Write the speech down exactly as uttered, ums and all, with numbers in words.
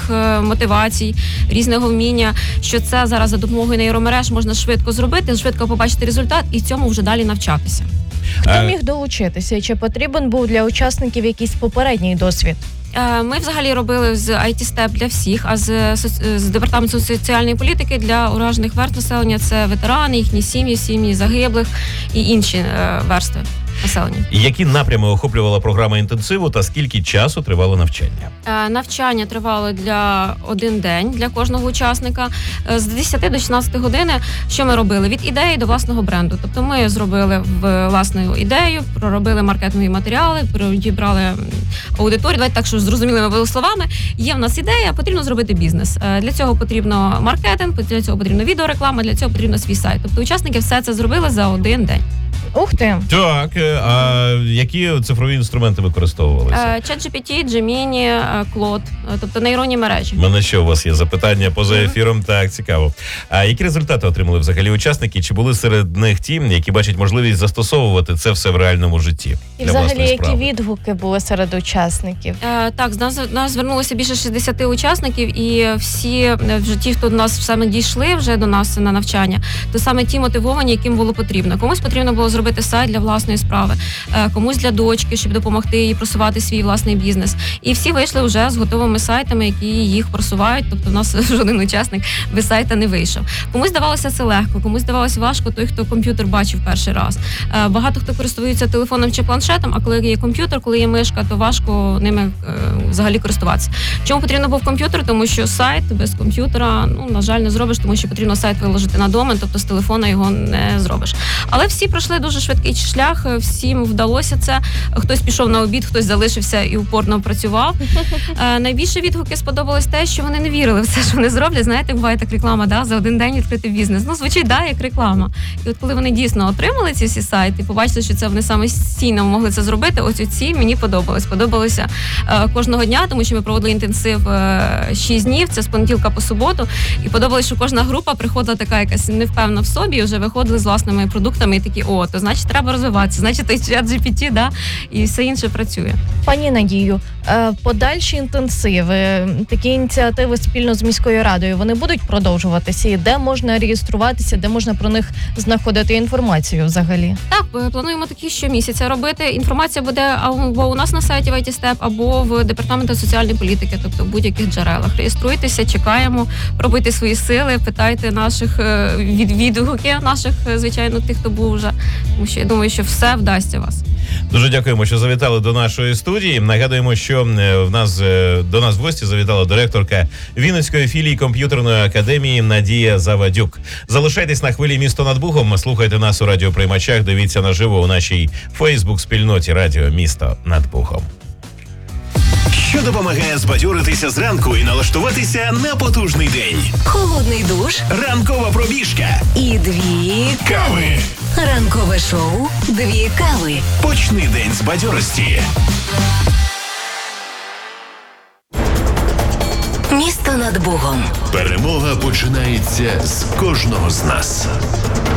різних мотивацій, різного вміння, що це зараз за допомогою нейромереж можна швидко зробити, швидко побачити результат і цьому вже далі навчатися. Хто міг долучитися? Чи потрібен був для учасників якийсь попередній досвід? Ми взагалі робили з ай ті-степ для всіх, а з, з департаменту соціальної політики для уражених верств населення це ветерани, їхні сім'ї, сім'ї загиблих і інші верстви населення. Які напрями охоплювала програма інтенсиву та скільки часу тривало навчання? Навчання тривало для один день для кожного учасника. З десяти до шістнадцяти години що ми робили? Від ідеї до власного бренду. Тобто ми зробили власну ідею, проробили маркетингові матеріали, підібрали аудиторію. Давайте так, що зрозумілими словами. Є в нас ідея, потрібно зробити бізнес. Для цього потрібно маркетинг, для цього потрібно відеореклама, для цього потрібно свій сайт. Тобто учасники все це зробили за один день. Ух ти! Так, а які цифрові інструменти використовувалися? ChatGPT, Gemini, Claude, тобто нейронні мережі. У мене що, у вас є запитання поза ефіром? Так, цікаво. А які результати отримали взагалі учасники? Чи були серед них ті, які бачать можливість застосовувати це все в реальному житті? І взагалі, які відгуки були серед учасників? Е, так, з нас, нас звернулося більше шістдесят учасників, і всі вже ті, хто до нас саме дійшли вже до нас на навчання, то саме ті мотивовані, яким було потрібно. Комусь потрібно було зробити сайт для власної справи, комусь для дочки, щоб допомогти їй просувати свій власний бізнес. І всі вийшли вже з готовими сайтами, які їх просувають. Тобто в нас жоден учасник без сайта не вийшов. Комусь здавалося це легко, комусь здавалося важко той, хто комп'ютер бачив перший раз. Багато хто користується телефоном чи планшетом, а коли є комп'ютер, коли є мишка, то важко ними взагалі користуватися. Чому потрібно був комп'ютер? Тому що сайт без комп'ютера, ну, на жаль, не зробиш, тому що потрібно сайт виложити на домен, тобто з телефона його не зробиш. Але всі пройшли дуже швидкий шлях, всім вдалося це. Хтось пішов на обід, хтось залишився і упорно працював. Найбільше відгуки сподобалось те, що вони не вірили в це, що вони зроблять. Знаєте, буває так реклама, да, за один день відкрити бізнес. Ну, звучить, да, як реклама. І от коли вони дійсно отримали ці всі сайти, побачили, що це вони самостійно могли це зробити, ось ці мені подобалось. Подобалося кожного дня, тому що ми проводили інтенсив шість днів, це з понеділка по суботу. І подобалось, що кожна група приходила така якась невпевна в собі, і вже виходили з власними продуктами і такі, о, то значить треба розвиватися, значить той ChatGPT, да, і все інше працює. Пані Надію, подальші інтенсиви, такі ініціативи спільно з міською радою, вони будуть продовжуватися? І де можна реєструватися, де можна про них знаходити інформацію взагалі? Так, плануємо такі щомісяця робити. Інформація буде або у нас на сайті ай ті-степ, або в департаменті соціальної політики, тобто в будь-яких джерелах. Реєструйтеся, чекаємо, пробуйте свої сили, питайте наших від, відгуки, наших, звичайно, тих, хто був вже. Тому що я думаю, що все вдасться вас. Дуже дякуємо, що завітали до нашої студії. Нагадуємо, що в нас до нас в гості завітала директорка Вінницької філії комп'ютерної академії Надія Завадюк. Залишайтесь на хвилі «Місто над Богом». Слухайте нас у радіоприймачах. Дивіться наживо у нашій Фейсбук-спільноті «Радіо Місто над Богом». Що допомагає збадьоритися зранку і налаштуватися на потужний день. Холодний душ, ранкова пробіжка і дві кави. Ранкове шоу «Дві кави». Почни день з бадьорості. Місто над Богом. Перемога починається з кожного з нас.